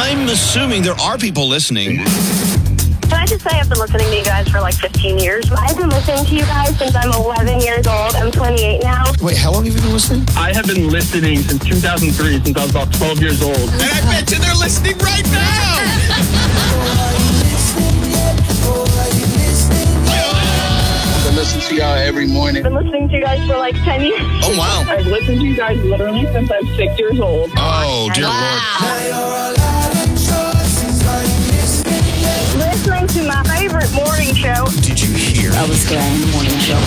I'm assuming there are people listening. Can I just say I've been listening to you guys for like 15 years? I've been listening to you guys since I'm 11 years old. I'm 28 now. Wait, how long have you been listening? I have been listening since 2003, since I was about 12 years old. And I bet you they're listening right now. I've been listening to y'all every morning. I've been listening to you guys for like 10 years. Oh, wow. I've listened to you guys literally since I'm 6 years old. Oh, dear Lord. Listening to my favorite morning show. Did you hear? Elvis Duran in the morning show.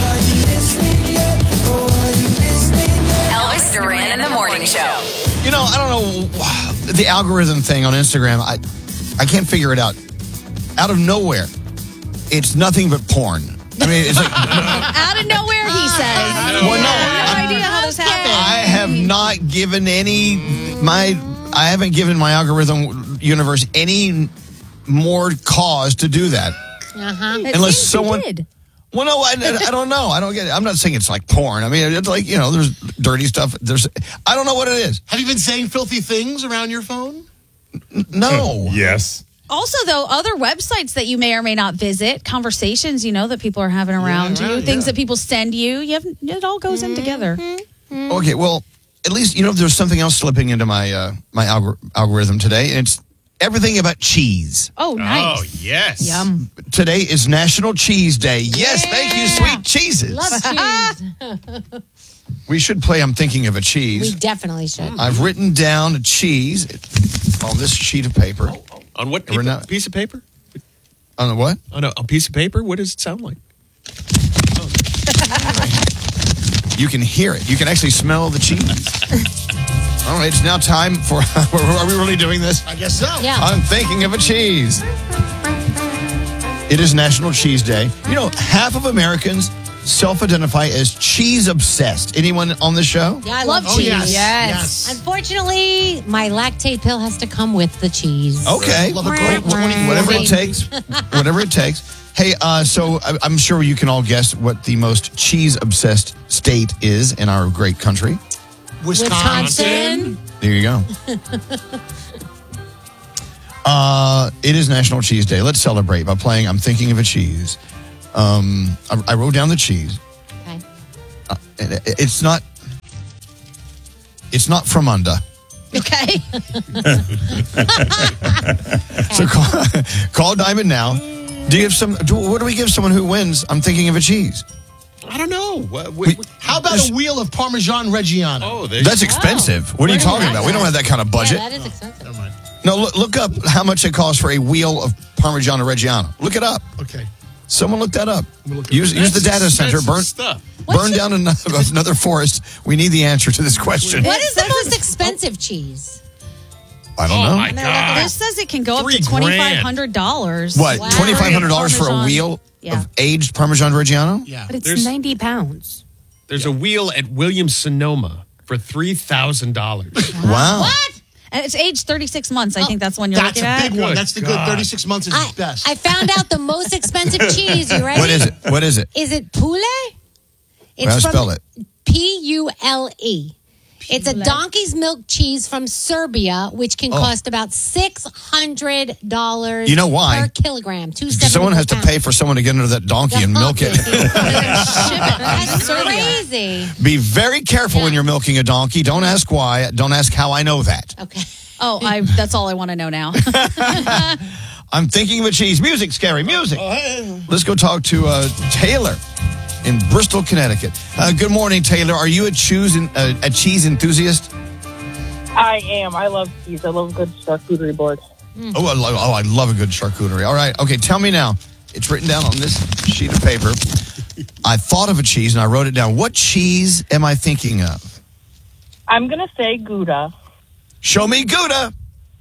Elvis Duran in the morning show. You know, I don't know, the algorithm thing on Instagram, I can't figure it out. Out of nowhere, it's nothing but porn. I mean, it's like... Out of nowhere, he says. Well, no. I have no idea how this happened. I have not given I haven't given my algorithm universe any more cause to do that. Unless someone did. Well, no, I don't know. I don't get it. I'm not saying it's like porn. I mean, it's like, there's dirty stuff. I don't know what it is. Have you been saying filthy things around your phone? No. Yes. Also, though, other websites that you may or may not visit, conversations, that people are having around you, things that people send you, it all goes in together. Okay, well, at least, there's something else slipping into my my algorithm today, and it's everything about cheese. Oh, nice. Oh, yes. Yum. Today is National Cheese Day. Yes, thank you, sweet cheeses. Love cheese. We should play I'm Thinking of a Cheese. We definitely should. I've written down a cheese on this sheet of paper. On what piece of paper? On the what? On a piece of paper? What does it sound like? You can hear it. You can actually smell the cheese. All right, it's now time for... Are we really doing this? I guess so. Yeah. I'm thinking of a cheese. It is National Cheese Day. Half of Americans self-identify as cheese-obsessed. Anyone on the show? Yeah, I love cheese. Yes. Unfortunately, my lactate pill has to come with the cheese. Okay. Love a great 20. Whatever it takes. Whatever it takes. Hey, so I'm sure you can all guess what the most cheese-obsessed state is in our great country. Wisconsin. There you go. It is National Cheese Day. Let's celebrate by playing I'm Thinking of a Cheese. I wrote down the cheese. Okay. It's not Fromunda. Okay. So call Diamond now. What do we give someone who wins? I'm Thinking of a Cheese. I don't know. How about a wheel of Parmesan Reggiano? Oh, that's expensive. What are you talking about? We don't have that kind of budget. Yeah, that is expensive. Never mind. No, look up how much it costs for a wheel of Parmigiano Reggiano. Look it up. Okay. Someone look that up. Look it Use the data center. Stuff. Burn down another forest. We need the answer to this question. What is the most expensive cheese? I don't know. Oh, my God. This says it can go up to $3,000. $2,500. What? Wow. $2,500 for a Parmesan. wheel Yeah. of aged Parmesan Reggiano? Yeah. But it's There's- 90 pounds. There's a wheel at Williams-Sonoma for $3,000. Wow. What? And it's aged 36 months. I think that's one you're That's looking a at. big one. Good That's the God. good. 36 months is best. I found out the most expensive cheese. You ready? What is it? What is it? Is it Pule? Well, spell it. Pule. It's a donkey's milk cheese from Serbia, which can cost about $600. You know why? Per kilogram. Someone has to pay for someone to get under that donkey and milk it. That's crazy. Be very careful when you're milking a donkey. Don't ask why. Don't ask how I know that. Okay. Oh, that's all I want to know now. I'm Thinking of a Cheese. Music, Scary, music. Let's go talk to Taylor in Bristol, Connecticut. Good morning, Taylor. Are you a cheese enthusiast? I am. I love cheese. I love a good charcuterie board. Oh, I love a good charcuterie. All right. Okay, tell me now. It's written down on this sheet of paper. I thought of a cheese and I wrote it down. What cheese am I thinking of? I'm going to say Gouda. Show me Gouda.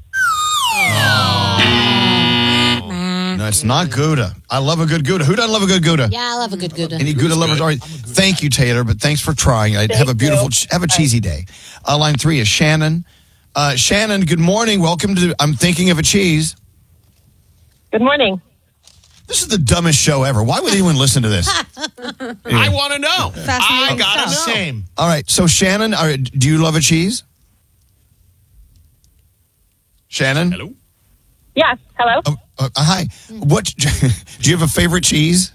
No, it's not Gouda. I love a good Gouda. Who doesn't love a good Gouda? Yeah, I love a good Gouda. Any Gouda lovers? All right. Thank you, Taylor, but thanks for trying. Have a cheesy day. Line 3 is Shannon. Shannon, good morning. Welcome to I'm Thinking of a Cheese. Good morning. This is the dumbest show ever. Why would anyone listen to this? I want to know. I got to know. Same. All right. So, Shannon, do you love a cheese? Shannon? Hello? Yes. Hello. Hi. What do you have a favorite cheese?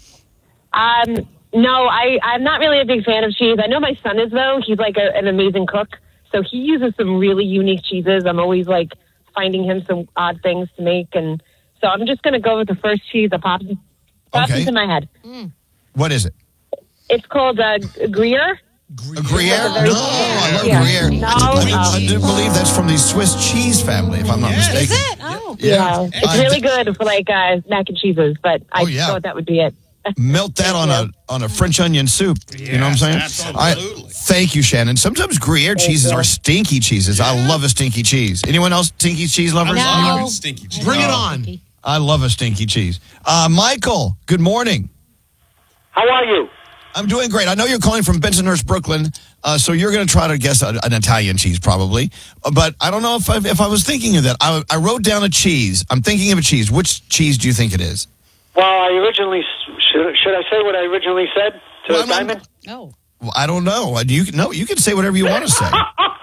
No, I'm not really a big fan of cheese. I know my son is, though. He's like an amazing cook. So he uses some really unique cheeses. I'm always like finding him some odd things to make. And so I'm just going to go with the first cheese that pops into my head. What is it? It's called Gruyere. Gruyere? No, I love Gruyere. No, I do believe that's from the Swiss cheese family, if I'm not mistaken. Is it? Oh. Yeah. It's really good for like mac and cheeses, but I thought that would be it. Melt that on a French onion soup. You know what I'm saying? Absolutely. Thank you, Shannon. Sometimes Gruyere cheeses are stinky cheeses. I love a stinky cheese. Anyone else stinky cheese lovers? No. Stinky cheese. Bring it on. I love a stinky cheese. Michael, good morning. How are you? I'm doing great. I know you're calling from Bensonhurst, Brooklyn, so you're going to try to guess an Italian cheese probably. But I don't know if I was thinking of that. I wrote down a cheese. I'm thinking of a cheese. Which cheese do you think it is? Well, I originally should I say what I originally said to Diamond? Oh. Well, I don't know. You can say whatever you want to say.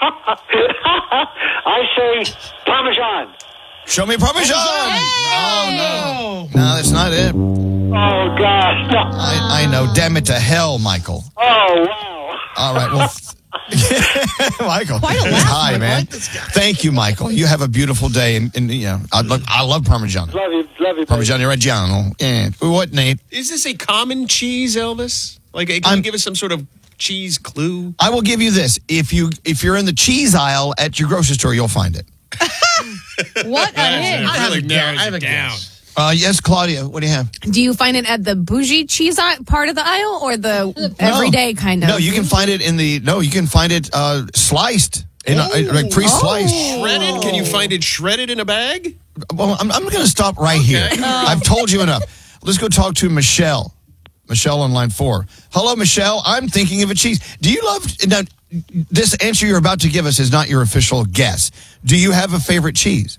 I say Parmesan. Show me Parmesan. Oh, no. No, that's not it. Oh, God. No. I know. Damn it to hell, Michael. Oh, wow. All right. Well, Michael. Quite a laugh, Hi, man. Thank you, Michael. You have a beautiful day. And you know, I love Parmesan. Love you. Parmigiano Reggiano. Yeah. What, Nate? Is this a common cheese, Elvis? Like, can you give us some sort of cheese clue? I will give you this. If you're in the cheese aisle at your grocery store, you'll find it. What a hint. I have a down. guess. Yes, Claudia. What do you have? Do you find it at the bougie cheese part of the aisle or the everyday kind of? No, you can find it You can find it sliced, like pre-sliced. Shredded? Can you find it shredded in a bag? Well, I'm going to stop right here. I've told you enough. Let's go talk to Michelle. Michelle on line 4. Hello, Michelle. I'm thinking of a cheese. Do you love... Now, this answer you're about to give us is not your official guess. Do you have a favorite cheese?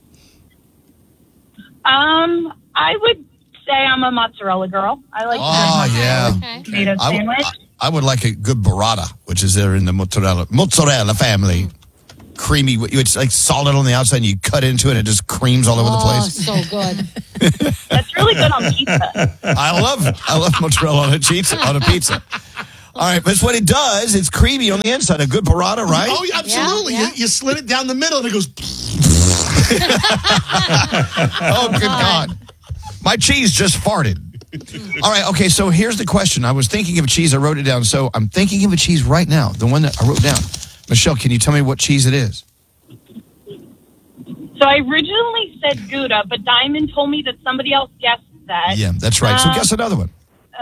I would say I'm a mozzarella girl. I like tomato sandwich. I would like a good burrata, which is there in the mozzarella family. Creamy. It's like solid on the outside, and you cut into it, and it just creams all over the place. So good. That's really good on pizza. I love mozzarella on a pizza. All right, that's what it does. It's creamy on the inside. A good burrata, right? Oh, absolutely. Yeah. You slit it down the middle, and it goes... Oh, good God. My cheese just farted. All right, okay, so here's the question. I was thinking of a cheese. I wrote it down. So I'm thinking of a cheese right now, the one that I wrote down. Michelle, can you tell me what cheese it is? So I originally said Gouda, but Diamond told me that somebody else guessed that. Yeah, that's right. So guess another one.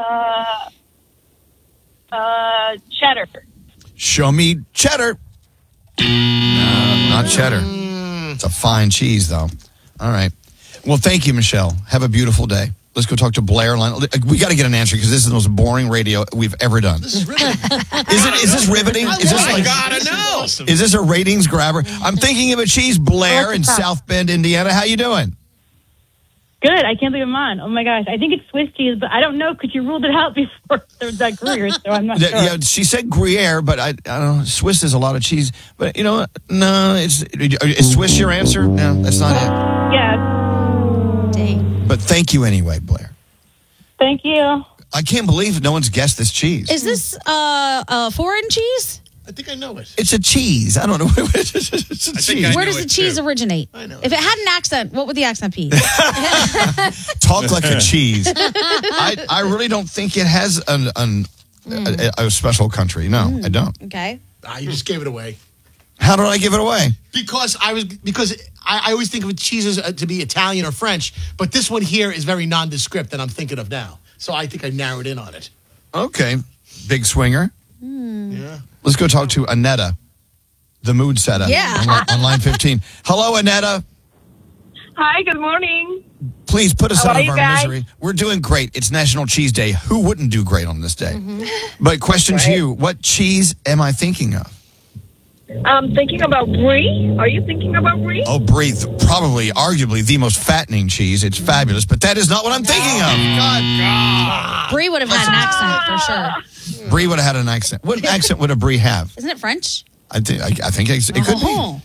Cheddar. Show me cheddar. No, not cheddar. It's a fine cheese, though. All right. Well, thank you, Michelle. Have a beautiful day. Let's go talk to Blair. We got to get an answer because this is the most boring radio we've ever done. This is riveting. Is this riveting? Is this I gotta know. Is this a ratings grabber? I'm thinking of a cheese, Blair in South Bend, Indiana. How you doing? Good. I can't believe I'm on. Oh, my gosh. I think it's Swiss cheese, but I don't know because you ruled it out before there was that Gruyere, so I'm not sure. Yeah, she said Gruyere, but I don't know. Swiss is a lot of cheese. But, you know what? No, is Swiss your answer? No, that's not it. Yeah. Dang. But thank you anyway, Blair. Thank you. I can't believe no one's guessed this cheese. Is this a foreign cheese? I think I know it. It's a cheese. I don't know. It's a cheese. Where does the cheese originate? I know. If it had an accent, what would the accent be? Talk like a cheese. I really don't think it has a special country. No, I don't. Okay. You just gave it away. How did I give it away? Because I always think of cheeses to be Italian or French, but this one here is very nondescript that I'm thinking of now. So I think I narrowed in on it. Okay. Big swinger. Yeah. Let's go talk to Annetta, the mood setter. Yeah. On line 15. Hello, Annetta. Hi, good morning. Please put us How out are of you our guys? misery. We're doing great. It's National Cheese Day. Who wouldn't do great on this day? But question to you, what cheese am I thinking of? I'm thinking about brie. Are you thinking about brie? Oh, brie, probably, arguably, the most fattening cheese. It's fabulous, but that is not what I'm thinking of. God. Brie would have had an accent for sure. Brie would have had an accent. What accent would a brie have? Isn't it French? I think it could be.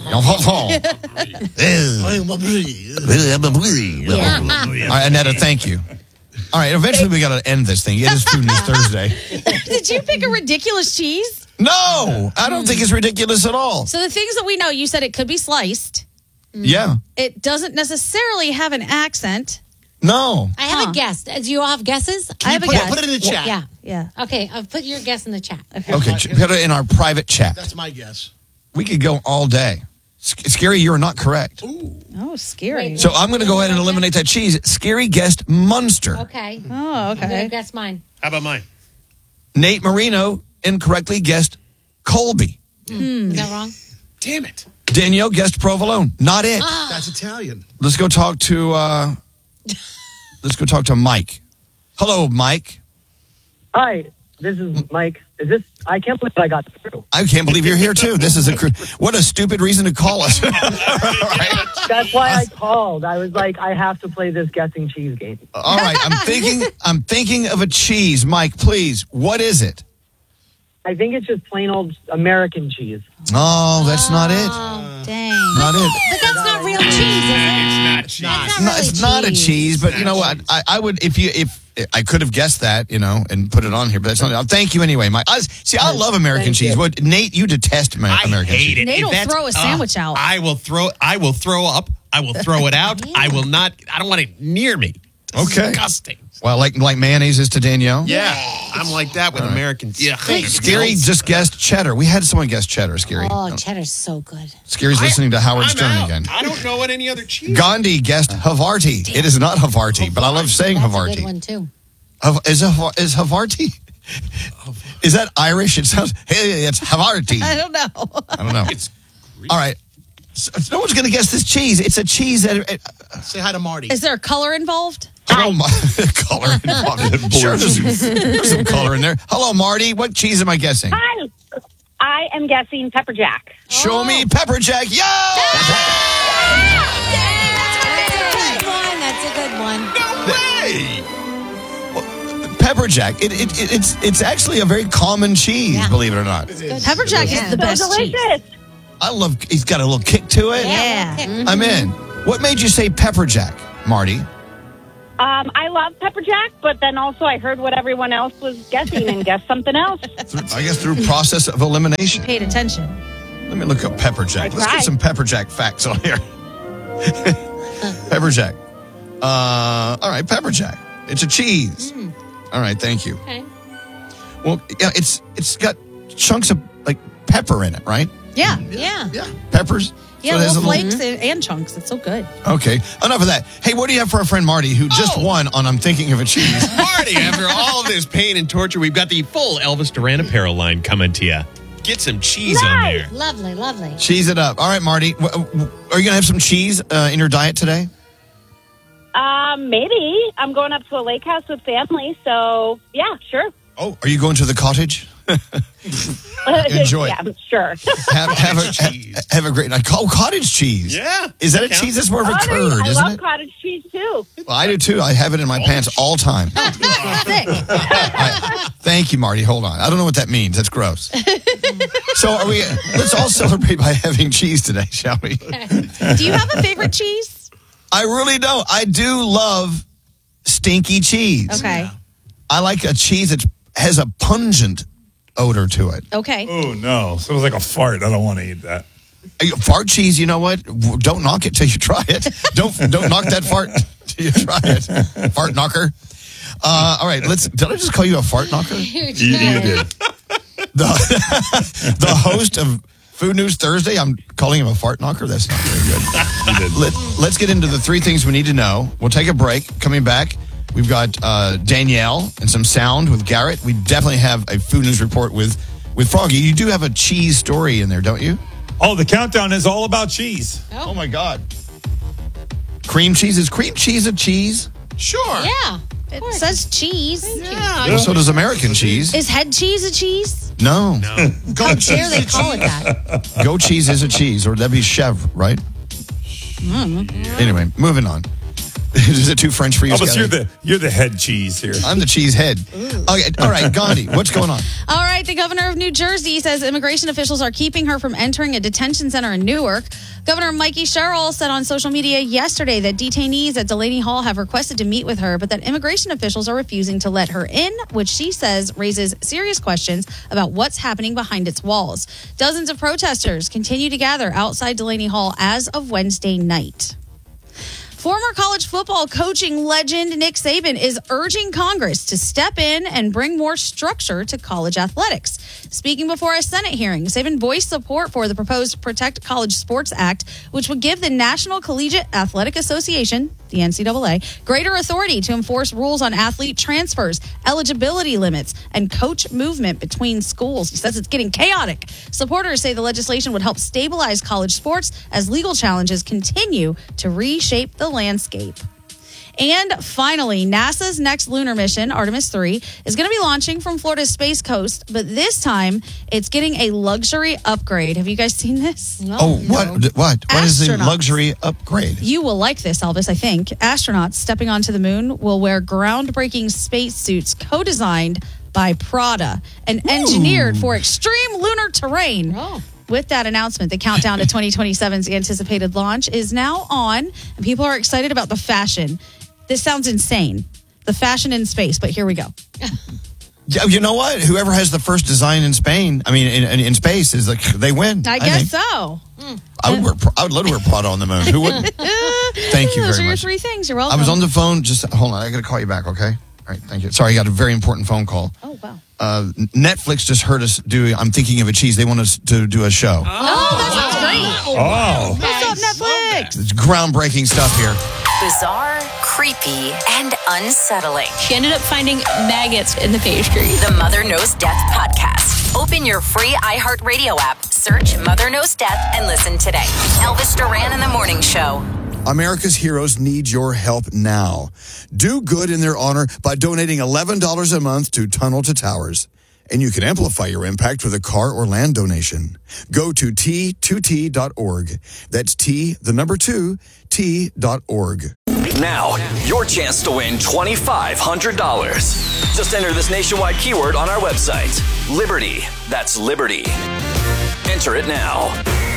right, Annetta, thank you. All right, eventually we got to end this thing. It is Food News Thursday. Did you pick a ridiculous cheese? No, I don't think it's ridiculous at all. So the things that we know, you said it could be sliced. Yeah. It doesn't necessarily have an accent. No. I have a guess. Do you all have guesses? I have a guess. Put it in the chat. Yeah. Okay, I'll put your guess in the chat. Okay, put it in our private chat. That's my guess. We could go all day. Scary, you're not correct. Oh, scary. So I'm going to go ahead and eliminate that cheese. Scary guessed Munster. Okay. Oh, I'm going okay. to guess mine. How about mine? Nate Marino incorrectly guessed Colby. Is that wrong? Damn it. Danielle guessed provolone. Not it. That's Italian. Let's go talk to Mike. Hello, Mike. Hi, this is Mike. I can't believe I got through. I can't believe you're here too. This is what a stupid reason to call us. Right? That's why I called. I was like, I have to play this guessing cheese game. All right, I'm thinking of a cheese. Mike, please. What is it? I think it's just plain old American cheese. Oh, that's not it. Dang. Not it. But that's not real cheese, is it? It's not cheese. That's not really It's not a cheese, but you know what? I would if I could have guessed that, and put it on here, but that's not. Thank you anyway, Mike. I love American cheese. What, Nate? You detest American hate cheese. it. Nate will throw a sandwich out. I will throw up. I will throw it out. I will not. I don't want it near me. Okay. Disgusting. Well, like mayonnaise is to Danielle. Yeah, I'm like that with Americans. Yeah. Scary just guessed cheddar. We had someone guess cheddar. Scary. Oh, cheddar's so good. Scary's listening to Howard I'm Stern out. again. I don't know what any other cheese. Gandhi guessed Havarti. It is not Havarti, but I love saying That's Havarti. a good one, too. Is Havarti? Is that Irish? It sounds. Hey, it's Havarti. I don't know. I don't know. All right. So, no one's going to guess this cheese. It's a cheese that. Say hi to Marty. Is there a color involved? Hello, color involved. Sure, there's some color in there. Hello, Marty. What cheese am I guessing? Hi. I am guessing pepper jack. Show me pepper jack. Yeah! That's a good one. No way! Well, pepper jack. It's actually a very common cheese, believe it or not. Pepper jack is the best cheese. I love. He's got a little kick to it. Yeah. I'm in. What made you say pepper jack, Marty? I love pepper jack, but then also I heard what everyone else was guessing and guessed something else. I guess through process of elimination. Paid attention. Let me look up pepper jack. Let's get some pepper jack facts on here. Pepper jack. All right, pepper jack. It's a cheese. All right, thank you. Okay. Well, yeah, it's got chunks of like pepper in it, right? Yeah. Yeah. Peppers. Yeah, So it has little a little- flakes and chunks. It's so good. Okay, enough of that. Hey, what do you have for our friend Marty, who just won on I'm Thinking of a Cheese? Marty, after all of this pain and torture, we've got the full Elvis Duran apparel line coming to you. Get some cheese on there. Lovely, lovely. Cheese it up. All right, Marty. Are you going to have some cheese in your diet today? Maybe. I'm going up to a lake house with family, so yeah, sure. Oh, are you going to the cottage? Enjoy. Yeah, sure. Have a great night. Oh, cottage cheese. Yeah. Is that a cheese? That's more of a curd, I isn't love it? cottage cheese too. Well, I do too. I have it in my pants all time. Thank you, Marty. Hold on. I don't know what that means. That's gross. So let's all celebrate by having cheese today, shall we? Do you have a favorite cheese? I really don't. I do love stinky cheese. Okay. I like a cheese that has a pungent odor to it. Okay. Oh, no. So it was like a fart. I don't want to eat that. Fart cheese, you know what? Don't knock it till you try it. Don't knock that fart till you try it. Fart knocker. All right, did I just call you a fart knocker? You did. The host of Food News Thursday, I'm calling him a fart knocker? That's not very good. Let's get into the three things we need to know. We'll take a break. Coming back, we've got Danielle and some sound with Garrett. We definitely have a Food News report with Froggy. You do have a cheese story in there, don't you? Oh, the countdown is all about cheese. Oh my God. Cream cheese. Is cream cheese a cheese? Sure. Yeah. It says cheese. Well, so does American cheese. Is head cheese a cheese? No. How dare they call it that? Goat cheese is a cheese, or that'd be chev, right? Anyway, moving on. Is it too French for you, Elvis, Scotty? you're the head cheese here. I'm the cheese head. Okay, all right, Gandhi, what's going on? All right, the governor of New Jersey says immigration officials are keeping her from entering a detention center in Newark. Governor Mikey Sherrill said on social media yesterday that detainees at Delaney Hall have requested to meet with her, but that immigration officials are refusing to let her in, which she says raises serious questions about what's happening behind its walls. Dozens of protesters continue to gather outside Delaney Hall as of Wednesday night. Former college football coaching legend Nick Saban is urging Congress to step in and bring more structure to college athletics. Speaking before a Senate hearing, Saban voiced support for the proposed Protect College Sports Act, which would give the National Collegiate Athletic Association, the NCAA, greater authority to enforce rules on athlete transfers, eligibility limits, and coach movement between schools. He says it's getting chaotic. Supporters say the legislation would help stabilize college sports as legal challenges continue to reshape the landscape. And finally, NASA's next lunar mission, Artemis 3, is going to be launching from Florida's Space Coast, but this time it's getting a luxury upgrade. Have you guys seen this? No. What? What is the luxury upgrade? You will like this, Elvis, I think. Astronauts stepping onto the moon will wear groundbreaking spacesuits co-designed by Prada and engineered for extreme lunar terrain. With that announcement, the countdown to 2027's anticipated launch is now on, and people are excited about the fashion. This sounds insane. The fashion in space, but here we go. Yeah, you know what? Whoever has the first design in Spain, in space, is like they win. I guess think. so. I would love to wear Prada on the moon. Who wouldn't? Thank you very much. Those are your three things. You're welcome. I was on the phone. Just hold on. I got to call you back. Okay. All right. Thank you. Sorry, I got a very important phone call. Oh wow. Netflix just heard us do. I'm thinking of a cheese. They want us to do a show. Oh, that sounds great. Oh. What's up, Netflix? It's groundbreaking stuff here. Bizarre, creepy, and unsettling. She ended up finding maggots in the pastry. The Mother Knows Death podcast. Open your free iHeartRadio app, search Mother Knows Death, and listen today. Elvis Duran in the Morning Show. America's heroes need your help now. Do good in their honor by donating $11 a month to Tunnel to Towers. And you can amplify your impact with a car or land donation. Go to T2T.org. That's T2T.org. Now, your chance to win $2,500. Just enter this nationwide keyword on our website. Liberty. That's Liberty. Enter it now.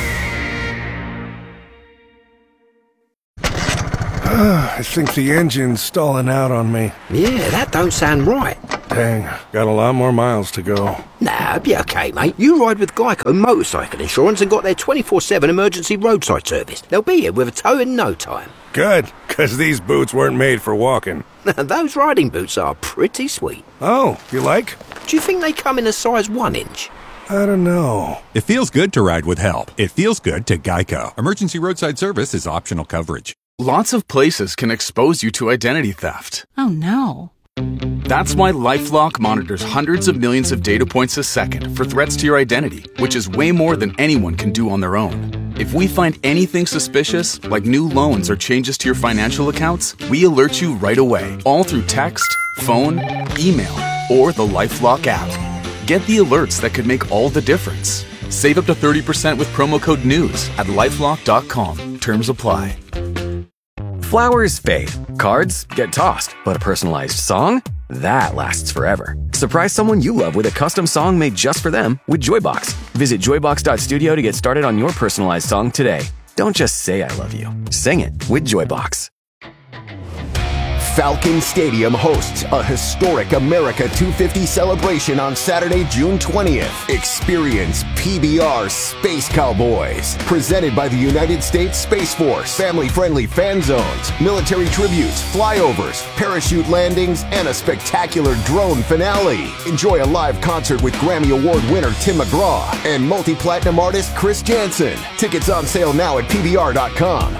I think the engine's stalling out on me. Yeah, that don't sound right. Dang, got a lot more miles to go. Nah, it'll be okay, mate. You ride with Geico Motorcycle Insurance and got their 24/7 emergency roadside service. They'll be here with a tow in no time. Good, because these boots weren't made for walking. Those riding boots are pretty sweet. Oh, you like? Do you think they come in a size 1 inch? I don't know. It feels good to ride with help. It feels good to Geico. Emergency roadside service is optional coverage. Lots of places can expose you to identity theft. Oh, no. That's why LifeLock monitors hundreds of millions of data points a second for threats to your identity, which is way more than anyone can do on their own. If we find anything suspicious, like new loans or changes to your financial accounts, we alert you right away, all through text, phone, email, or the LifeLock app. Get the alerts that could make all the difference. Save up to 30% with promo code NEWS at LifeLock.com. Terms apply. Flowers fade, cards get tossed, but a personalized song? That lasts forever. Surprise someone you love with a custom song made just for them with Joybox. Visit joybox.studio to get started on your personalized song today. Don't just say I love you. Sing it with Joybox. Falcon Stadium hosts a historic America 250 celebration on Saturday, June 20th. Experience PBR Space Cowboys, presented by the United States Space Force. Family-friendly fan zones, military tributes, flyovers, parachute landings, and a spectacular drone finale. Enjoy a live concert with Grammy Award winner Tim McGraw and multi-platinum artist Chris Jansen. Tickets on sale now at PBR.com.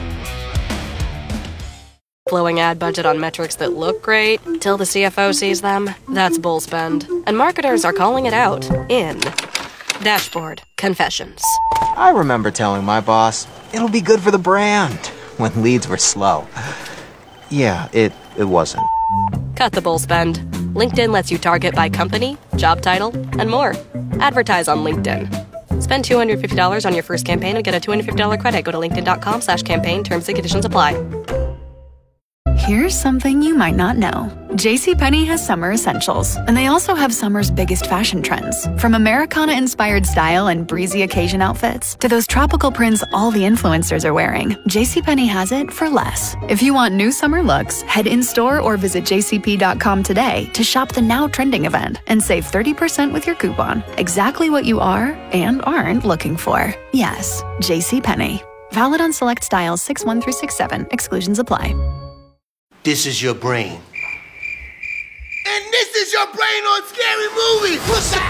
Blowing ad budget on metrics that look great till the CFO sees them, that's bull spend. And marketers are calling it out in Dashboard Confessions. I remember telling my boss, it'll be good for the brand, when leads were slow. Yeah, it wasn't. Cut the bull spend. LinkedIn lets you target by company, job title, and more. Advertise on LinkedIn. Spend $250 on your first campaign and get a $250 credit. Go to linkedin.com/campaign. Terms and conditions apply. Here's something you might not know. JCPenney has summer essentials, and they also have summer's biggest fashion trends. From Americana-inspired style and breezy occasion outfits to those tropical prints all the influencers are wearing, JCPenney has it for less. If you want new summer looks, head in-store or visit jcp.com today to shop the now trending event and save 30% with your coupon. Exactly what you are and aren't looking for. Yes, JCPenney. Valid on select styles 6-1 through 6-7. Exclusions apply. This is your brain. And this is your brain on Scary Movie. What's up?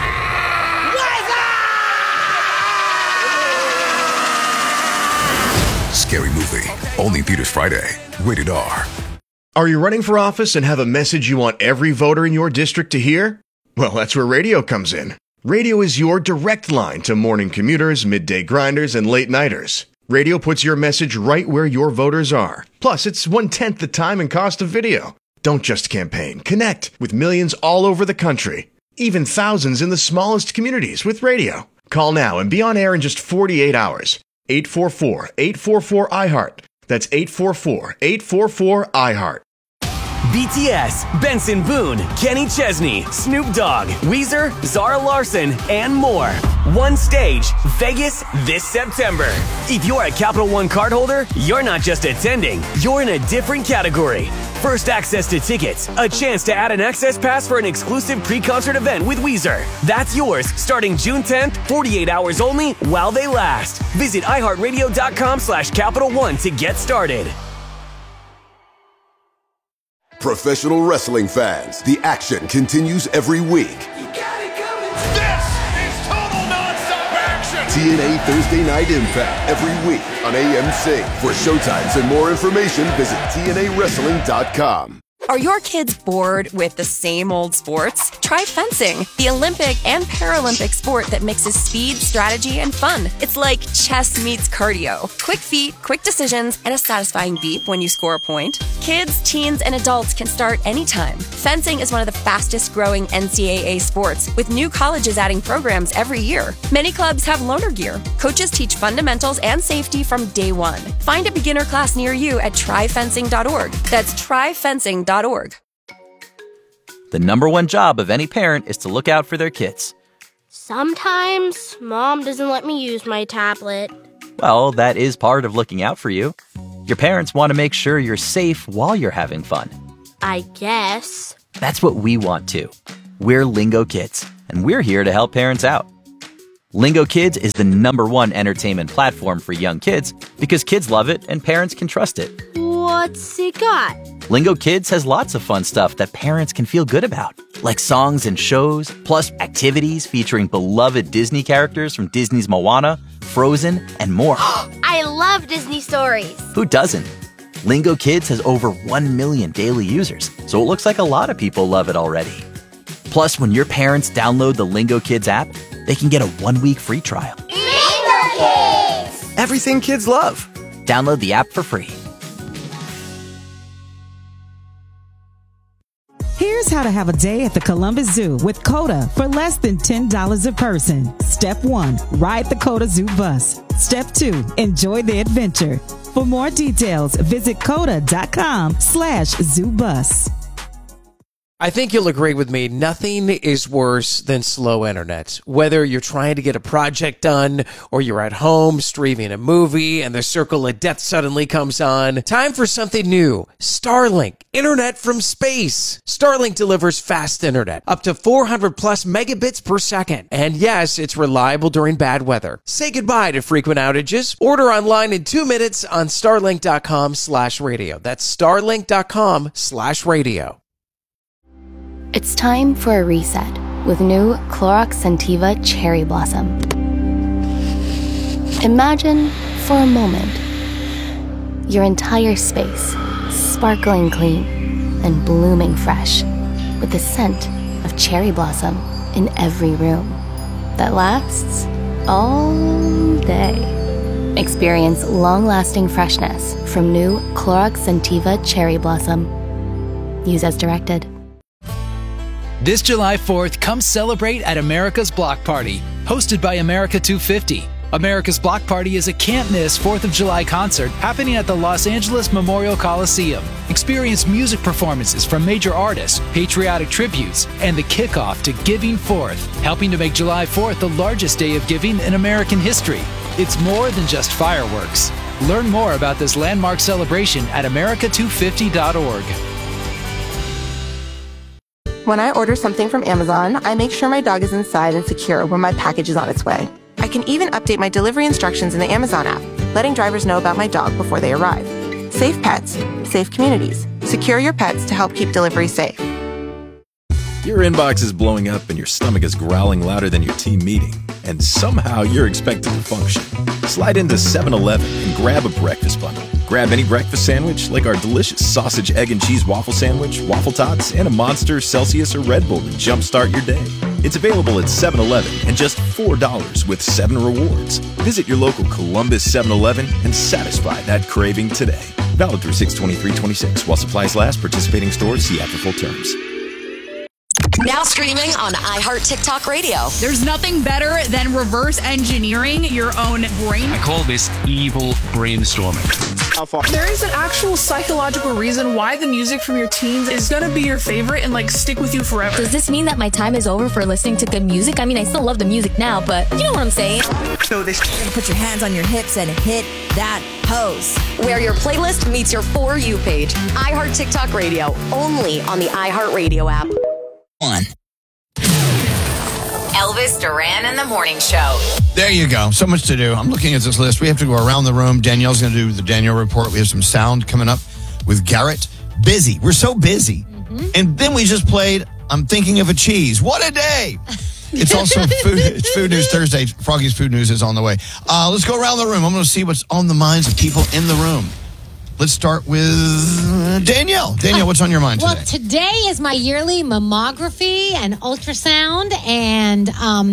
Scary Movie. Only in theaters Friday. Rated R. Are you running for office and have a message you want every voter in your district to hear? Well, that's where radio comes in. Radio is your direct line to morning commuters, midday grinders, and late nighters. Radio puts your message right where your voters are. Plus, it's 1/10 the time and cost of video. Don't just campaign. Connect with millions all over the country. Even thousands in the smallest communities with radio. Call now and be on air in just 48 hours. 844-844-iHeart. That's 844-844-iHeart. BTS, Benson Boone, Kenny Chesney, Snoop Dogg, Weezer, Zara Larson, and more. One stage, Vegas this September. If you're a Capital One cardholder, you're not just attending, you're in a different category. First access to tickets, a chance to add an access pass for an exclusive pre-concert event with Weezer. That's yours starting June 10th, 48 hours only while they last. Visit iHeartRadio.com/Capital One to get started. Professional wrestling fans, the action continues every week. This is total nonstop action. TNA Thursday Night Impact every week on AMC. For showtimes and more information, visit TNAWrestling.com. Are your kids bored with the same old sports? Try fencing, the Olympic and Paralympic sport that mixes speed, strategy, and fun. It's like chess meets cardio. Quick feet, quick decisions, and a satisfying beep when you score a point. Kids, teens, and adults can start anytime. Fencing is one of the fastest growing NCAA sports, with new colleges adding programs every year. Many clubs have loaner gear. Coaches teach fundamentals and safety from day one. Find a beginner class near you at tryfencing.org. That's tryfencing.org. The number one job of any parent is to look out for their kids. Sometimes Mom doesn't let me use my tablet. Well, that is part of looking out for you. Your parents want to make sure you're safe while you're having fun. I guess. That's what we want too. We're Lingo Kids, and we're here to help parents out. Lingo Kids is the number one entertainment platform for young kids because kids love it and parents can trust it. What's it got? Lingo Kids has lots of fun stuff that parents can feel good about, like songs and shows, plus activities featuring beloved Disney characters from Disney's Moana, Frozen, and more. I love Disney stories. Who doesn't? Lingo Kids has over 1 million daily users, so it looks like a lot of people love it already. Plus, when your parents download the Lingo Kids app, they can get a 1-week free trial. Lingo Kids! Everything kids love. Download the app for free. Here's how to have a day at the Columbus Zoo with COTA for less than $10 a person. Step 1, ride the COTA Zoo bus. Step 2, enjoy the adventure. For more details, visit COTA.com/ZooBus. I think you'll agree with me, nothing is worse than slow internet. Whether you're trying to get a project done or you're at home streaming a movie and the circle of death suddenly comes on, time for something new. Starlink, internet from space. Starlink delivers fast internet, up to 400 plus megabits per second. And yes, it's reliable during bad weather. Say goodbye to frequent outages. Order online in 2 minutes on starlink.com/radio. That's starlink.com/radio. It's time for a reset with new Clorox Scentiva Cherry Blossom. Imagine, for a moment, your entire space sparkling clean and blooming fresh with the scent of cherry blossom in every room that lasts all day. Experience long-lasting freshness from new Clorox Scentiva Cherry Blossom. Use as directed. This July 4th, come celebrate at America's Block Party, hosted by America 250. America's Block Party is a can't-miss 4th of July concert happening at the Los Angeles Memorial Coliseum. Experience music performances from major artists, patriotic tributes, and the kickoff to Giving Forth, helping to make July 4th the largest day of giving in American history. It's more than just fireworks. Learn more about this landmark celebration at america250.org. When I order something from Amazon, I make sure my dog is inside and secure when my package is on its way. I can even update my delivery instructions in the Amazon app, letting drivers know about my dog before they arrive. Safe pets, safe communities. Secure your pets to help keep delivery safe. Your inbox is blowing up and your stomach is growling louder than your team meeting, and somehow you're expected to function. Slide into 7-Eleven and grab a breakfast bundle. Grab any breakfast sandwich like our delicious sausage, egg, and cheese waffle sandwich, waffle tots, and a Monster, Celsius, or Red Bull to jumpstart your day. It's available at 7-Eleven and just $4 with 7 rewards. Visit your local Columbus 7-Eleven and satisfy that craving today. Valid through 6/23/26 while supplies last. Participating stores see app for full terms. Now streaming on iHeart TikTok Radio. There's nothing better than reverse engineering your own brain. I call this evil brainstorming. There is an actual psychological reason why the music from your teens is going to be your favorite and like stick with you forever. Does this mean that my time is over for listening to good music? I mean, I still love the music now, but you know what I'm saying. So this put your hands on your hips and hit that pose. Where your playlist meets your For You page. iHeart TikTok Radio, only on the iHeart Radio app. Elvis Duran in the Morning Show. There you go. So much to do. I'm looking at this list. We have to go around the room. Danielle's going to do the Danielle report. We have some sound coming up with Garrett. Busy. We're so busy. And then we just played I'm Thinking of a Cheese. What a day. It's also food. It's Food News Thursday. Froggy's Food News is on the way. Let's go around the room. I'm going to see what's on the minds of people in the room. Let's start with Danielle. Danielle, what's on your mind today? Well, today is my yearly mammography and ultrasound, and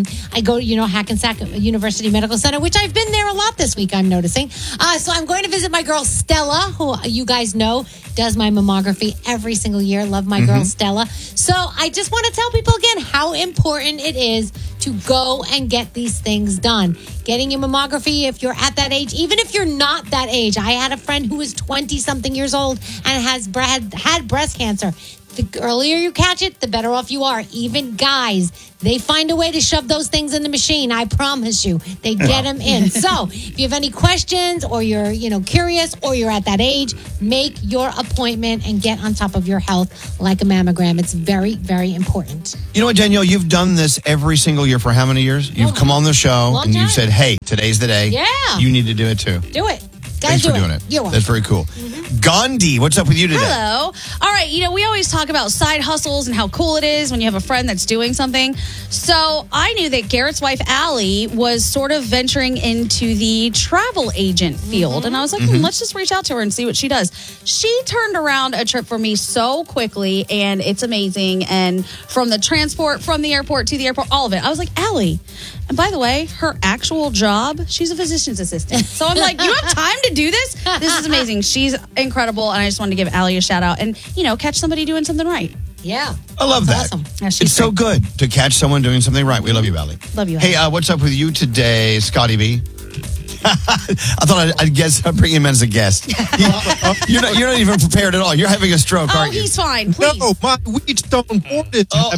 I go to, Hackensack University Medical Center, which I've been there a lot this week, I'm noticing. So I'm going to visit my girl Stella, who you guys know does my mammography every single year. Love my girl Stella. So I just want to tell people again how important it is to go and get these things done. Getting your mammography if you're at that age, even if you're not that age. I had a friend who was 20-something years old and had breast cancer. The earlier you catch it, the better off you are. Even guys, they find a way to shove those things in the machine. I promise you, they get them in. So if you have any questions or you're, curious or you're at that age, make your appointment and get on top of your health like a mammogram. It's very, very important. You know what, Danielle? You've done this every single year for how many years? You've come on the show and you've said, hey, today's the day. Yeah. You need to do it too. Do it. Thanks for doing it. You're welcome. That's very cool. Gandhi, what's up with you today? Hello. All right, we always talk about side hustles and how cool it is when you have a friend that's doing something. So I knew that Garrett's wife, Allie, was sort of venturing into the travel agent field. And I was like, let's just reach out to her and see what she does. She turned around a trip for me so quickly, and it's amazing. And from the transport, from the airport to the airport, all of it. I was like, Allie. And by the way, her actual job, she's a physician's assistant. So I'm like, you have time to do this? This is amazing. She's incredible. And I just wanted to give Allie a shout out and, catch somebody doing something right. Yeah. I love that. Awesome. Yeah, it's so good to catch someone doing something right. We love you, Allie. Love you, Allie. Hey, what's up with you today, Scotty B? I thought I'd bring him as a guest. You're not even prepared at all. You're having a stroke, aren't you? He's fine. Please. No, my Wheatstone board is having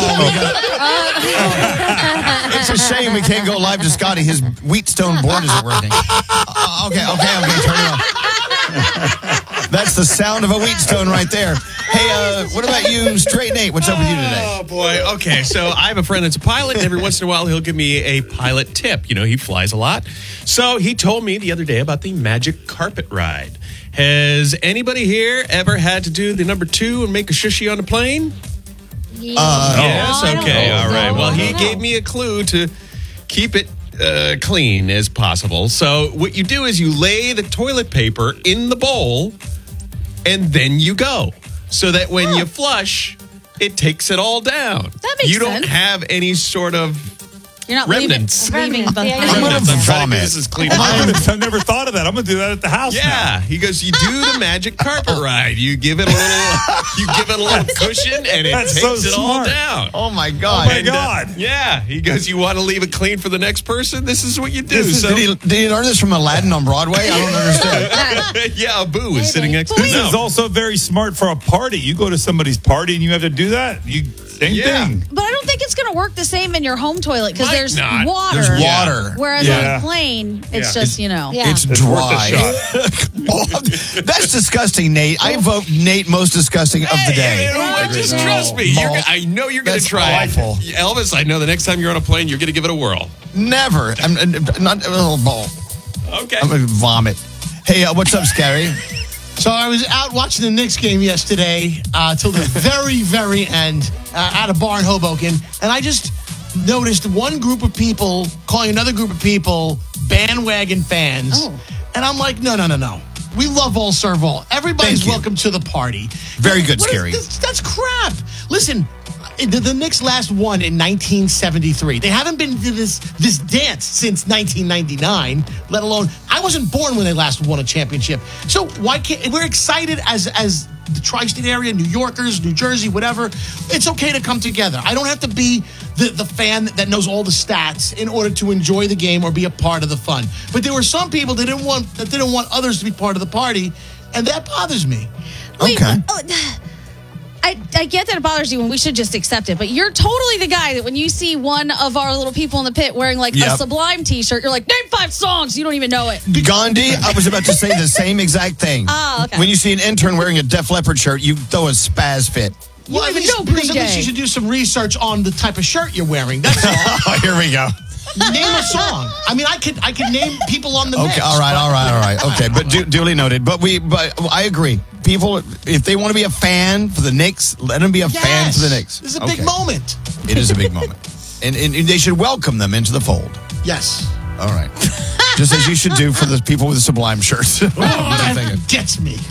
It's a shame we can't go live to Scotty. His Wheatstone board isn't working. Okay, I'm going to turn it off. That's the sound of a Wheatstone right there. Hey, what about you, Straight Nate? What's up with you today? Oh, boy. Okay, so I have a friend that's a pilot, and every once in a while he'll give me a pilot tip. He flies a lot. So he told me the other day about the Magic Carpet Ride. Has anybody here ever had to do the number 2 and make a shushy on a plane? Yes? Okay, all right. Well, he gave me a clue to keep it clean as possible. So what you do is you lay the toilet paper in the bowl, and then you go. So that when you flush, it takes it all down. That makes sense. You don't have any sort of You're not Remnants. leaving I'm going to Remnants. I'm trying to vomit. get this as clean. I've never thought of that. I'm going to do that at the house. Yeah, he goes. You do the magic carpet ride. You give it a little cushion, and it That's takes so it all smart. down. Oh my God! And, yeah, he goes. You want to leave it clean for the next person? This is what you do. Did he learn this from Aladdin on Broadway? I don't understand. Yeah, Abu is sitting next to This him. is also very smart for a party. You go to somebody's party and you have to do that. Same thing. But I don't think it's going to work the same in your home toilet because Might there's not. water. There's water. Whereas on a plane, it's just, It's dry. That's disgusting, Nate. I vote Nate most disgusting of the day. Just trust me. I know you're going to try it. Elvis, I know the next time you're on a plane, you're going to give it a whirl. Never. I'm not a little ball. Okay. I'm going to vomit. Hey, what's up, Scary? So I was out watching the Knicks game yesterday till the very, very end at a bar in Hoboken. And I just noticed one group of people calling another group of people bandwagon fans. Oh. And I'm like, no. We love all, serve all. Everybody's welcome to the party. Very good, Scary. That's crap. Listen, the Knicks last won in 1973. They haven't been to this dance since 1999, let alone, I wasn't born when they last won a championship. So why can't, we're excited as the tri-state area, New Yorkers, New Jersey, whatever. It's okay to come together. I don't have to be the fan that knows all the stats in order to enjoy the game or be a part of the fun. But there were some people that didn't want others to be part of the party, and that bothers me. Okay. I get that it bothers you and we should just accept it, but you're totally the guy that when you see one of our little people in the pit wearing like a Sublime t-shirt, you're like, name 5 songs. You don't even know it. Gandhi, I was about to say the same exact thing. Oh, okay. When you see an intern wearing a Def Leppard shirt, you throw a spaz fit. Well, at least you should do some research on the type of shirt you're wearing. That's all. Oh, here we go. Name a song. I mean, I could name people on the Knicks. Okay, all right. Okay, but duly noted. But I agree. People, if they want to be a fan for the Knicks, let them be a fan for the Knicks. This is a big moment. It is a big moment. And they should welcome them into the fold. Yes. All right. Just as you should do for the people with the Sublime shirts. That gets me.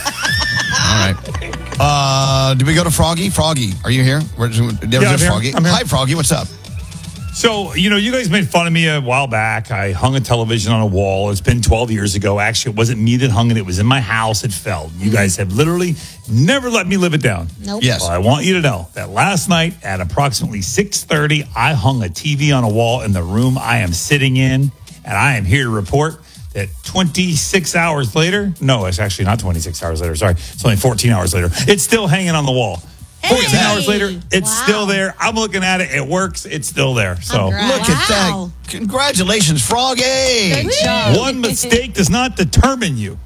All right. Do we go to Froggy? Froggy, are you here? There's Froggy. I'm here. Hi, Froggy. What's up? So, you guys made fun of me a while back. I hung a television on a wall. It's been 12 years ago. Actually, it wasn't me that hung it. It was in my house. It fell. You guys have literally never let me live it down. Nope. Yes. Well, I want you to know that last night at approximately 6:30, I hung a TV on a wall in the room I am sitting in, and I am here to report that 26 hours later, no, it's actually not 26 hours later. Sorry, it's only 14 hours later. It's still hanging on the wall. 14 hours later, it's still there. I'm looking at it. It works. It's still there. So Look at that. Congratulations, Froggy. Good job. One mistake does not determine you.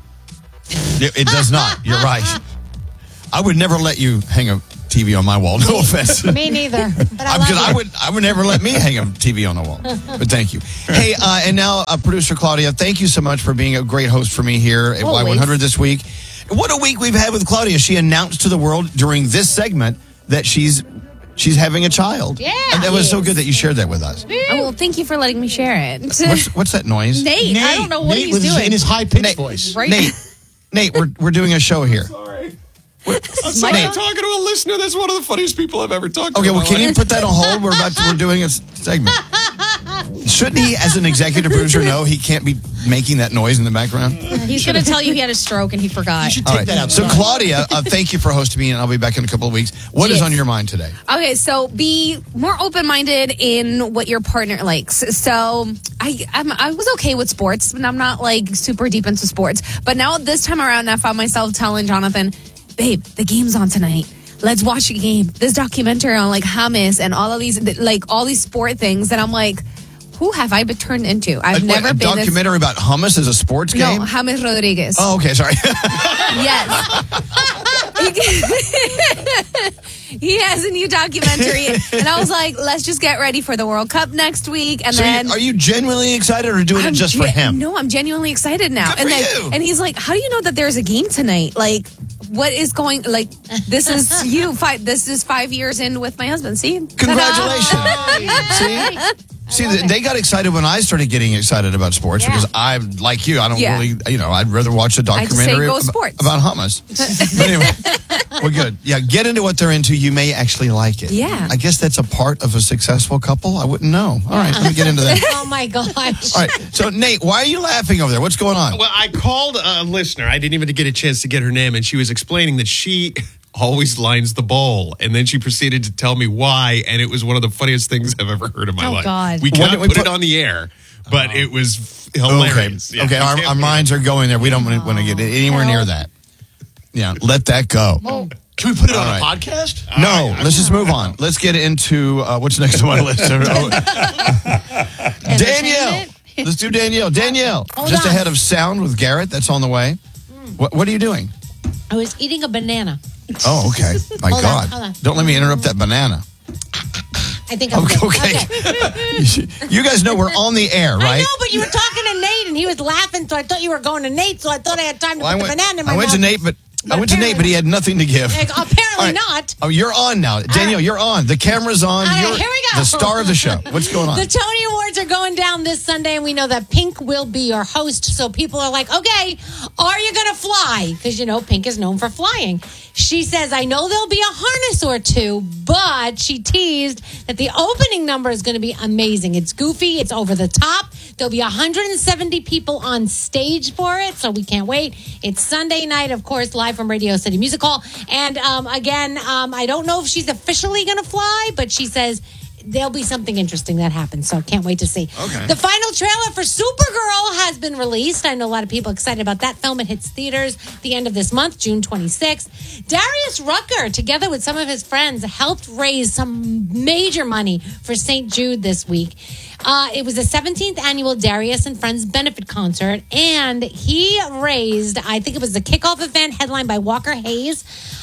It does not. You're right. I would never let you hang a TV on my wall. No offense. Me neither. But I would never let me hang a TV on the wall. But thank you. Hey, and now producer Claudia, thank you so much for being a great host for me here at Y100 this week. What a week we've had with Claudia. She announced to the world during this segment that she's having a child. Yeah. And that was so good that you shared that with us. Oh, well, thank you for letting me share it. What's that noise? Nate, I don't know what he's doing. In his high-pitched voice. Right? Nate, we're doing a show here. Sorry. I'm talking to a listener. That's one of the funniest people I've ever talked to. Okay, well, can you put that on hold? We're doing a segment. Shouldn't he, as an executive producer, know he can't be making that noise in the background? He's going to tell you he had a stroke and he forgot. You should All take that out. So, Claudia, thank you for hosting me, and I'll be back in a couple of weeks. What is on your mind today? Okay, so be more open-minded in what your partner likes. So I was okay with sports, and I'm not like super deep into sports. But now this time around, I found myself telling Jonathan, babe, the game's on tonight. Let's watch a game. This documentary on like hummus and all of these, like all these sport things. And I'm like, who have I been turned into? I've never been a documentary about hummus as a sports game? No, James Rodriguez. Oh, okay, sorry. Yes. He has a new documentary, and I was like, let's just get ready for the World Cup next week. And then, are you genuinely excited or doing it just for him? No, I'm genuinely excited now. And he's like, how do you know that there's a game tonight? Like, what is going? Like, this is you. This is 5 years in with my husband. See, congratulations. See. See, they got excited when I started getting excited about sports because I, like you, I don't really, I'd rather watch a documentary about hummus. Anyway, we're good. Yeah, get into what they're into. You may actually like it. Yeah. I guess that's a part of a successful couple. I wouldn't know. All right, let me get into that. Oh, my gosh. All right, so Nate, why are you laughing over there? What's going on? Well, I called a listener. I didn't even get a chance to get her name, and she was explaining that she always lines the bowl, and then she proceeded to tell me why, and it was one of the funniest things I've ever heard in my life. God. We cannot put it on the air, but it was hilarious. Okay, our minds are going there. We don't want to get anywhere near that. Yeah, let that go. Oh. Can we put it on a podcast? No, let's just move on. Let's get into what's next on my list. Danielle. Let's do Danielle. Danielle, just ahead of Sound with Garrett. That's on the way. What are you doing? I was eating a banana. Oh, okay. My Hold God. on. Don't let me interrupt that banana. I think I'm good. Okay. You guys know we're on the air, right? I know, but you were talking to Nate, and he was laughing, so I thought you were going to Nate, so I thought I had time to put the banana in my mouth. I went to Nate, but he had nothing to give. Apparently not. Oh, you're on now. Danielle, you're on. The camera's on. You're here we go. the star of the show. What's going on? The Tony Awards are going down this Sunday, and we know that Pink will be your host. So people are like, okay, are you going to fly? Because, Pink is known for flying. She says, I know there'll be a harness or two, but she teased that the opening number is going to be amazing. It's goofy. It's over the top. There'll be 170 people on stage for it, so we can't wait. It's Sunday night, of course, live from Radio City Music Hall. And again, I don't know if she's officially going to fly, but she says there'll be something interesting that happens, so can't wait to see. Okay. The final trailer for Supergirl has been released. I know a lot of people excited about that film. It hits theaters the end of this month, June 26th. Darius Rucker, together with some of his friends, helped raise some major money for St. Jude this week. It was the 17th annual Darius and Friends benefit concert, and he raised, I think it was the kickoff event headlined by Walker Hayes,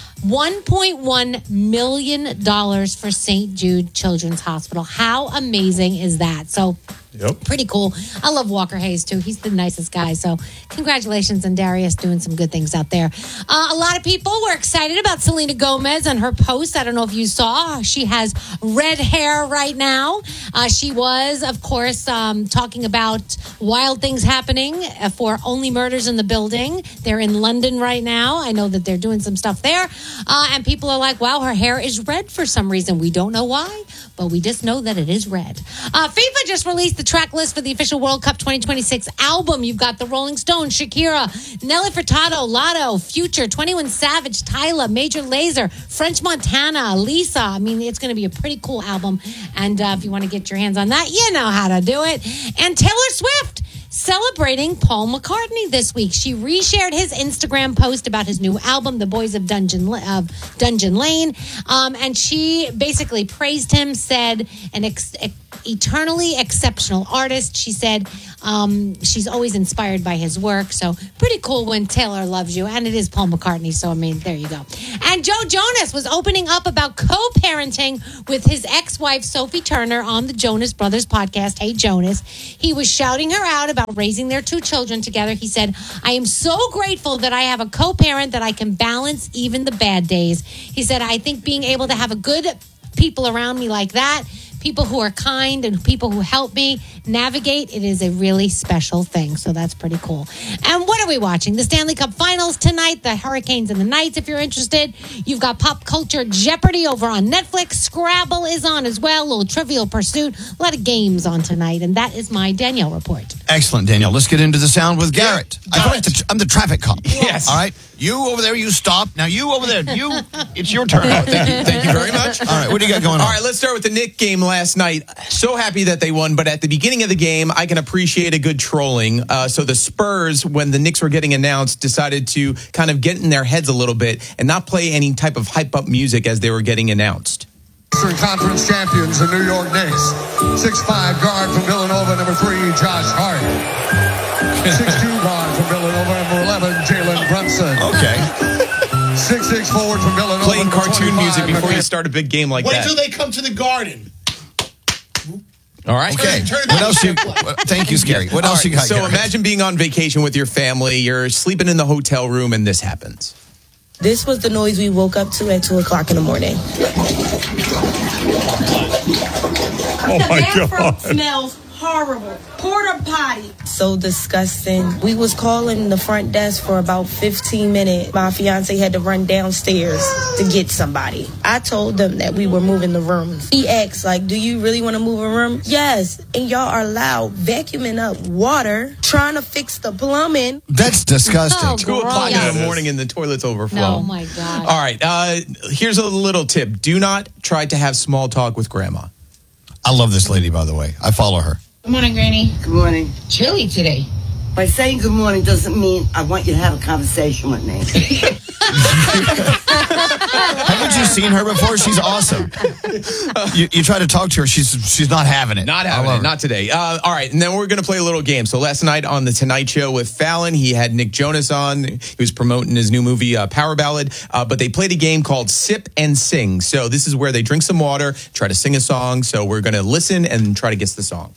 $1.1 million for St. Jude Children's Hospital. How amazing is that? So, pretty cool. I love Walker Hayes, too. He's the nicest guy. So, congratulations on Darius doing some good things out there. A lot of people were excited about Selena Gomez and her post. I don't know if you saw. She has red hair right now. She was, of course, talking about wild things happening for Only Murders in the Building. They're in London right now. I know that they're doing some stuff there. And people are like, wow, her hair is red for some reason. We don't know why, but we just know that it is red. FIFA just released the track list for the official World Cup 2026 album. You've got the Rolling Stones, Shakira, Nelly Furtado, Lotto, Future, 21 Savage, Tyla, Major Lazer, French Montana, Lisa. I mean, it's going to be a pretty cool album. And if you want to get your hands on that, you know how to do it. And Taylor Swift celebrating Paul McCartney this week. She reshared his Instagram post about his new album, The Boys of Dungeon Lane. And she basically praised him, said an eternally exceptional artist. She said she's always inspired by his work. So pretty cool when Taylor loves you. And it is Paul McCartney. So, I mean, there you go. And Joe Jonas was opening up about co-parenting with his ex-wife, Sophie Turner, on the Jonas Brothers podcast, Hey Jonas. He was shouting her out about raising their two children together. He said, I am so grateful that I have a co-parent that I can balance even the bad days. He said, I think being able to have a good people around me like that, people who are kind and people who help me navigate, it is a really special thing. So that's pretty cool. And what are we watching? The Stanley Cup Finals tonight, the Hurricanes and the Knights, if you're interested. You've got Pop Culture Jeopardy over on Netflix. Scrabble is on as well. A little Trivial Pursuit. A lot of games on tonight. And that is my Danielle report. Excellent, Danielle. Let's get into the sound with Garrett. I'm the traffic cop. Yes. All right. You over there, you stop. Now you over there, it's your turn. Thank you very much. All right, what do you got going on? All right, let's start with the Knicks game last night. So happy that they won, but at the beginning of the game, I can appreciate a good trolling. So the Spurs, when the Knicks were getting announced, decided to kind of get in their heads a little bit and not play any type of hype-up music as they were getting announced. Eastern Conference champions, the New York Knicks. 6'5" guard from Villanova, number 3, Josh Hart. 6'2" guard from Villanova, number 11, Jalen Brunson. Okay. 6'6" forward from Villanova. Playing cartoon music before you start a big game like Wait that. till they come to the Garden. All right. Okay. What else? Thank you, Scary. What else you got? So imagine being on vacation with your family. You're sleeping in the hotel room, and this happens. This was the noise we woke up to at 2 o'clock in the morning. Oh my God. Smells horrible. Porta potty. So disgusting. We was calling the front desk for about 15 minutes. My fiance had to run downstairs to get somebody. I told them that we were moving the rooms. He asked, like, do you really want to move a room? Yes. And y'all are loud, vacuuming up water, trying to fix the plumbing. That's disgusting. Oh, 2 o'clock gross. in the morning and the toilets overflow. No, my God. All right. Here's a little tip. Do not try to have small talk with grandma. I love this lady, by the way. I follow her. Good morning, Granny. Good morning. Chilly today. By saying good morning doesn't mean I want you to have a conversation with me. Haven't you seen her before? She's awesome. You try to talk to her, she's not having it. Not having it. Not today. All right, and then we're going to play a little game. So last night on The Tonight Show with Fallon, he had Nick Jonas on. He was promoting his new movie, Power Ballad. But they played a game called Sip and Sing. So this is where they drink some water, try to sing a song. So we're going to listen and try to guess the song.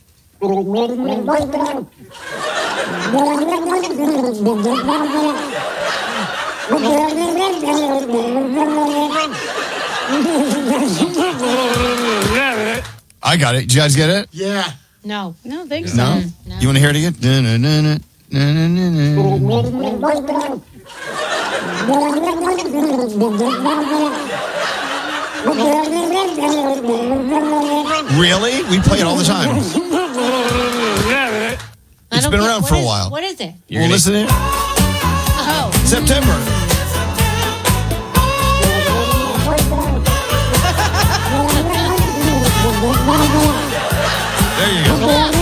I got it. Did you guys get it? Yeah. No. No, thanks. No? You want to hear it again? Really? We play it all the time. It's been around for a while. What is it? Well, listen in. Oh. September. There you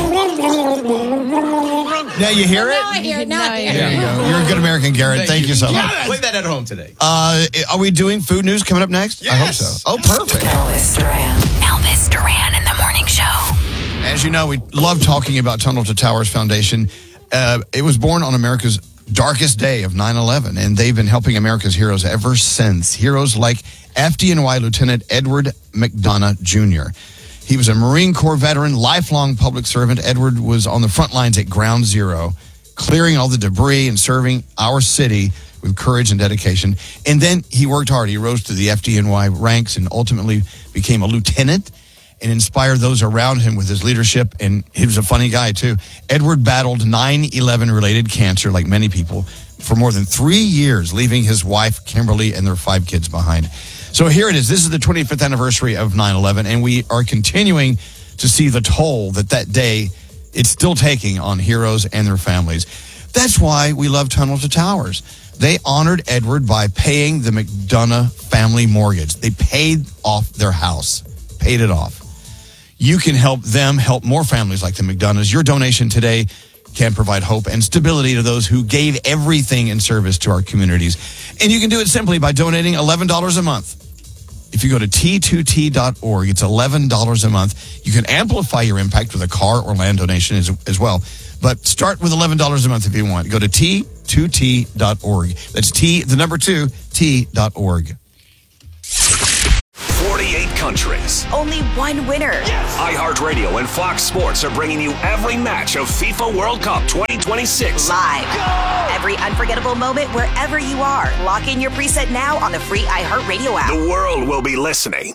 go. Now you hear it? Now I hear it. Now I hear There you it. go. You're a good American, Garrett. Thank you so much. Play that at home today. Are we doing food news coming up next? Yes. I hope so. Oh, perfect. Elvis Duran in the morning show. As you know, we love talking about Tunnel to Towers Foundation. It was born on America's darkest day of 9/11, and they've been helping America's heroes ever since. Heroes like FDNY Lieutenant Edward McDonough Jr. He was a Marine Corps veteran, lifelong public servant. Edward was on the front lines at Ground Zero, clearing all the debris and serving our city with courage and dedication. And then he worked hard. He rose to the FDNY ranks and ultimately became a lieutenant and inspired those around him with his leadership. And he was a funny guy, too. Edward battled 9/11 related cancer, like many people, for more than 3 years, leaving his wife, Kimberly, and their 5 kids behind. So here it is. This is the 25th anniversary of 9/11, and we are continuing to see the toll that day it's still taking on heroes and their families. That's why we love Tunnel to Towers. They honored Edward by paying the McDonough family mortgage. They paid off their house, paid it off. You can help them help more families like the McDonoughs. Your donation today can provide hope and stability to those who gave everything in service to our communities. And you can do it simply by donating $11 a month. If you go to T2T.org, it's $11 a month. You can amplify your impact with a car or land donation as well. But start with $11 a month if you want. Go to T2T.org. That's the number 2, T.org. 48 countries. Only one winner. iHeartRadio and Fox Sports are bringing you every match of FIFA World Cup 2026. Live. Every unforgettable moment wherever you are. Lock in your preset now on the free iHeartRadio app. The world will be listening.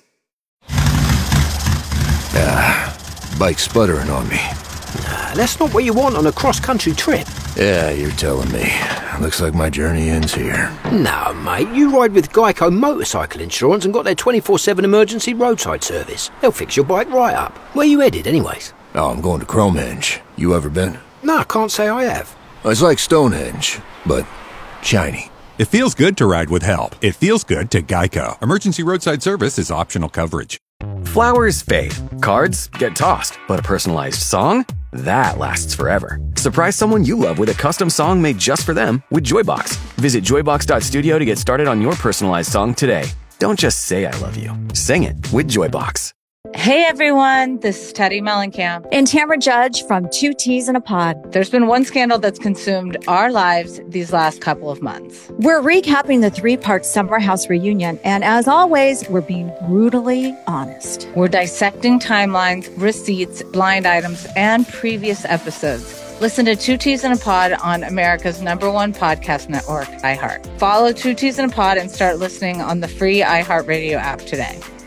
Bike sputtering on me. That's not what you want on a cross-country trip. Yeah, you're telling me. Looks like my journey ends here. No, mate, you ride with Geico Motorcycle Insurance and got their 24/7 emergency roadside service. They'll fix your bike right up. Where you headed, anyways? Oh, I'm going to Cromehenge. You ever been? No, I can't say I have. It's like Stonehenge, but shiny. It feels good to ride with help. It feels good to Geico. Emergency roadside service is optional coverage. Flowers fade, cards get tossed, but a personalized song? That lasts forever. Surprise someone you love with a custom song made just for them with Joybox. Visit joybox.studio to get started on your personalized song today. Don't just say I love you. Sing it with Joybox. Hey everyone, this is Teddy Mellencamp and Tamara Judge from 2 T's in a Pod. There's been one scandal that's consumed our lives these last couple of months. We're recapping the 3-part Summer House reunion, and as always, we're being brutally honest. We're dissecting timelines, receipts, blind items, and previous episodes. Listen to 2 T's in a Pod on America's #1 podcast network, iHeart. Follow 2 T's in a Pod and start listening on the free iHeartRadio app today.